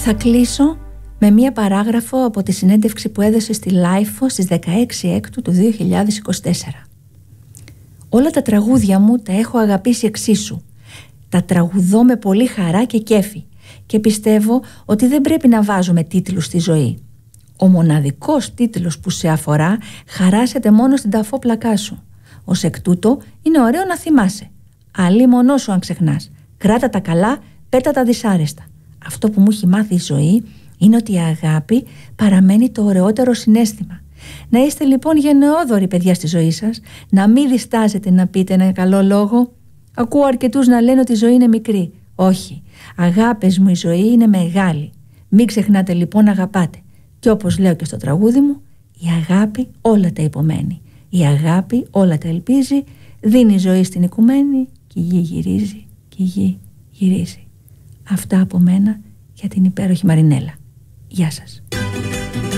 Θα κλείσω με μία παράγραφο από τη συνέντευξη που έδωσε στη Λάιφο στις 16 Έκτου του 2024. Όλα τα τραγούδια μου τα έχω αγαπήσει εξίσου. Τα τραγουδώ με πολύ χαρά και κέφι και πιστεύω ότι δεν πρέπει να βάζουμε τίτλους στη ζωή. Ο μοναδικός τίτλος που σε αφορά χαράσεται μόνο στην ταφόπλακά σου. Ως εκ τούτου είναι ωραίο να θυμάσαι. Αλλή μονό σου αν ξεχνάς. Κράτα τα καλά, πέτα τα δυσάρεστα. Αυτό που μου έχει μάθει η ζωή είναι ότι η αγάπη παραμένει το ωραιότερο συναίσθημα. Να είστε λοιπόν γενναιόδοροι παιδιά στη ζωή σας, να μην διστάζετε να πείτε ένα καλό λόγο. Ακούω αρκετούς να λένε ότι η ζωή είναι μικρή. Όχι, αγάπες μου, η ζωή είναι μεγάλη. Μην ξεχνάτε λοιπόν να αγαπάτε. Και όπως λέω και στο τραγούδι μου, η αγάπη όλα τα υπομένει. Η αγάπη όλα τα ελπίζει, δίνει ζωή στην οικουμένη και η γη γυρίζει και η γη γυρίζει. Αυτά από μένα για την υπέροχη Μαρινέλα. Γεια σας.